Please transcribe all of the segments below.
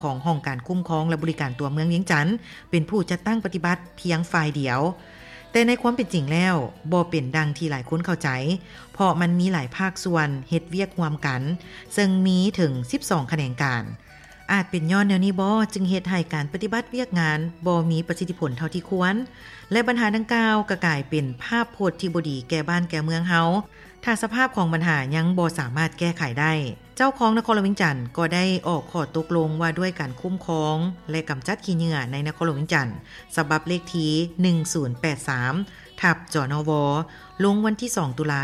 ของห้องการคุ้มครองและบริการตัวเมืองเวียงจันทน์เป็นผู้จัดตั้งปฏิบัติเพียงฝ่ายเดียวแต่ในความเป็นจริงแล้วบ่เป็นดังที่หลายคนเข้าใจเพราะมันมีหลายภาคส่วนเฮ็ดเวียกร่วมกันซึ่งมีถึง12แขนงการอาจเป็นย้อนแนวนี้บ่จึงเฮ็ดให้การปฏิบัติเวียกงานบ่มีประสิทธิผลเท่าที่ควรและปัญหาดังกล่าวก็กลายเป็นภาพพจน์ที่บ่ดีแก่บ้านแก่เมืองเฮาถ้าสภาพของปัญหายังบ่สามารถแก้ไขได้เจ้าของนครหลวงเวียงจันทน์ก็ได้ออกข้อตกลงว่าด้วยการคุ้มครองและกำจัดขี้เหงื่อในนครหลวงเวียงจันทน์ฉบับเลขที่1083จนว.ลงวันที่2ตุลา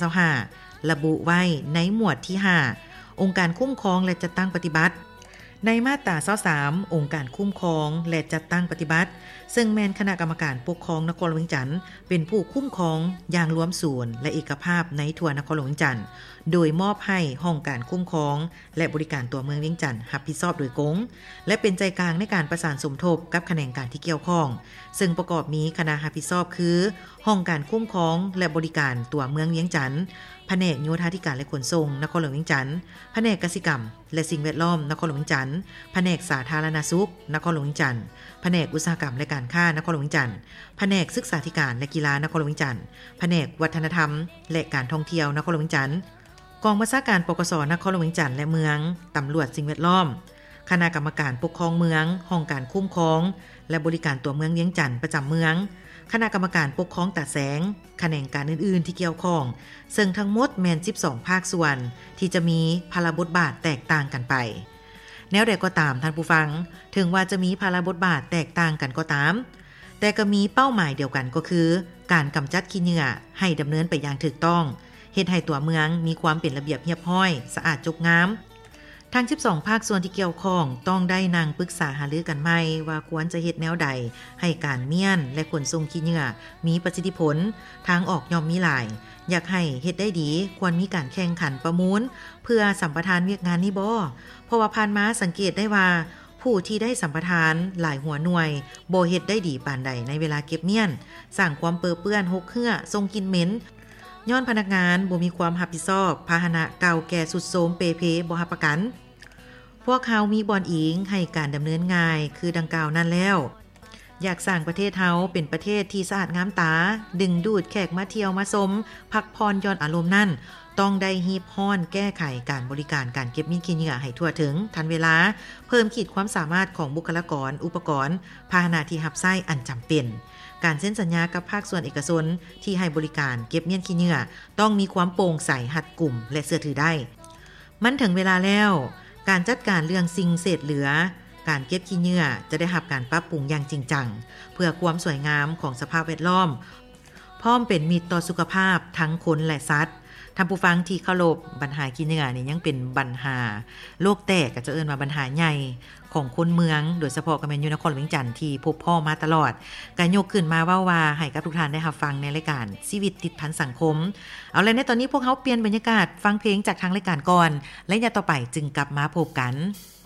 2025ระบุไว้ในหมวดที่5องค์การคุ้มครองและจัดตั้งปฏิบัติในมาตรา23องค์การคุ้มครองและจัดตั้งปฏิบัติซึ่งแม่นคณะกรรมการปกครองนครหลวงเวียงจันทน์เป็นผู้คุ้มครองอย่างรวมศูนย์และเอกภาพในทั่วนครหลวงเวียงจันทน์โดยมอบให้ห้องการคุ้มครองและบริการตัวเมืองเวียงจันทน์รับผิดชอบโดยกงและเป็นใจกลางในการประสานสมทบกับแขนงการที่เกี่ยวข้องซึ่งประกอบมีคณะรับผิดชอบคือห้องการคุ้มครองและบริการตัวเมืองเวียงจันทน์แผนกโยธาธิการและขนส่งนครหลวงเวียงจันทน์แผนกกสิกรรมและสิ่งแวดล้อมนครหลวงเวียงจันทน์แผนกสาธารณสุขนครหลวงเวียงจันทน์แผนกอุตสาหกรรมและการค้านครหลวงเวียงจันทน์แผนกศึกษาธิการและกีฬานครหลวงเวียงจันทน์แผนกวัฒนธรรมและการท่องเที่ยวนครหลวงเวียงจันทน์กองบัญชาการปกส.นครหลวงเวียงจันทน์และเมืองตำรวจสิ่งแวดล้อมคณะกรรมการปกครองเมืองห้องการคุ้มครองและบริการตัวเมืองเวียงจันทน์ประจำเมืองคณะกรรมการปกครองตาแสงแขนงการอื่นๆที่เกี่ยวข้องซึ่งทั้งหมดแม่น12ภาคส่วนที่จะมีภาระบทบาทแตกต่างกันไปแนวใดก็ตามท่านผู้ฟังถึงว่าจะมีภาระบทบาทแตกต่างกันก็ตามแต่ก็มีเป้าหมายเดียวกันก็คือการกำจัดขี้เหงื่อให้ดำเนินไปอย่างถูกต้องเฮ็ดให้ตัวเมืองมีความเป็นระเบียบเรียบร้อยสะอาดจกงามทั้ง12ภาคส่วนที่เกี่ยวข้องต้องได้นั่งปรึกษาหารือกันใหม่ว่าควรจะเฮ็ดแนวใดให้การเมียนและขนส่งขี้เหงื่อมีประสิทธิผลทางออกย่อมมีหลายอยากให้เฮ็ดได้ดีควรมีการแข่งขันประมูลเพื่อสัมปทานเวียกงานนี้บ่เพราะว่าผ่านมาสังเกตได้ว่าผู้ที่ได้สัมปทานหลายหัวหน่วยบ่เฮ็ดได้ดีปานใดในเวลาเก็บเมียนสร้างความเปื้อเปื้อนหกเหื้อทรงกลิ่นเหม็นย้อนพนักงานบ่มีความรับผิดชอบพาหนะเก่าแก่สุดโทรมเปเพบ่รับประกันพวกเขามีบ่อนอิงให้การดำเนินง่ายคือดังกล่าวนั่นแล้วอยากสร้างประเทศเฮาเป็นประเทศที่สะอาดงามตาดึงดูดแขกมาเที่ยวมาชมพักผ่อนย้อนอารมณ์นั่นต้องได้ฮีบฮ้อนแก้ไขการบริการการเก็บมีดขี้เหงื่อให้ทั่วถึงทันเวลาเพิ่มขีดความสามารถของบุคลากรอุปกรณ์พาหนะที่รับใช้อันจำเป็นการเซ็นสัญญากับภาคส่วนเอกชนที่ให้บริการเก็บเมียนขี้เหงื่อต้องมีความโปร่งใสหัดกลุ่มและเชื่อถือได้มันถึงเวลาแล้วการจัดการเรื่องสิ่งเศษเหลือการเก็บขี้เหงื่อจะได้รับการปรับปรุงอย่างจริงจังเพื่อความสวยงามของสภาพแวดล้อมพร้อมเป็นมิตรต่อสุขภาพทั้งคนและสัตว์ท่านผู้ฟังที่เคารพปัญหาขี้เหงื่อนี่ยังเป็นปัญหาโลกแตกก็จะเอิ้นว่าปัญหาใหญ่ของคนเมืองโดยเฉพาะก็แม่นอยู่นครหลวงเวียงจันทน์ที่พบพ่อมาตลอดก็ยกขึ้นมาว่าให้กับทุกท่านได้รับฟังในรายการชีวิตติดพันสังคมเอาเลยในตอนนี้พวกเขาเปลี่ยนบรรยากาศฟังเพลงจากทางรายการก่อนและอย่าต่อไปจึงกลับมาพบกัน